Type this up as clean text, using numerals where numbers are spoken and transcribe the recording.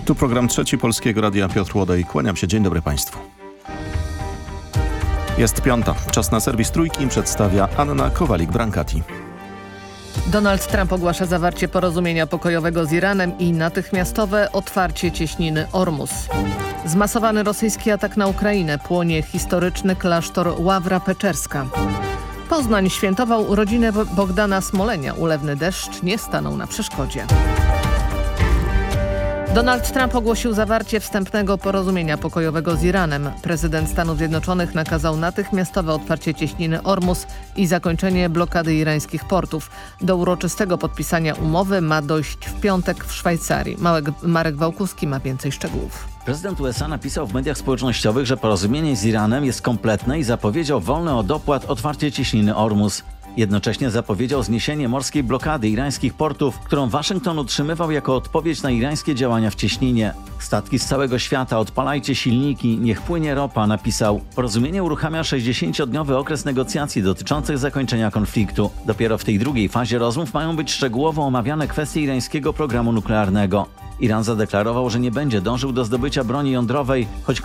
Tu program Trzeci Polskiego Radia. Piotr Łodej. Kłaniam się. Dzień dobry Państwu. Jest piąta. Czas na serwis Trójki. Przedstawia Anna Kowalik-Brankati. Donald Trump ogłasza zawarcie porozumienia pokojowego z Iranem i natychmiastowe otwarcie cieśniny Ormus. Zmasowany rosyjski atak na Ukrainę. Płonie historyczny klasztor Ławra Peczerska. Poznań świętował urodziny Bogdana Smolenia. Ulewny deszcz nie stanął na przeszkodzie. Donald Trump ogłosił zawarcie wstępnego porozumienia pokojowego z Iranem. Prezydent Stanów Zjednoczonych nakazał natychmiastowe otwarcie cieśniny Ormus i zakończenie blokady irańskich portów. Do uroczystego podpisania umowy ma dojść w piątek w Szwajcarii. Marek Wałkuski ma więcej szczegółów. Prezydent USA napisał w mediach społecznościowych, że porozumienie z Iranem jest kompletne i zapowiedział wolne od opłat otwarcie cieśniny Ormus. Jednocześnie zapowiedział zniesienie morskiej blokady irańskich portów, którą Waszyngton utrzymywał jako odpowiedź na irańskie działania w cieśninie. Statki z całego świata, odpalajcie silniki, niech płynie ropa, napisał. Porozumienie uruchamia 60-dniowy okres negocjacji dotyczących zakończenia konfliktu. Dopiero w tej drugiej fazie rozmów mają być szczegółowo omawiane kwestie irańskiego programu nuklearnego. Iran zadeklarował, że nie będzie dążył do zdobycia broni jądrowej, choć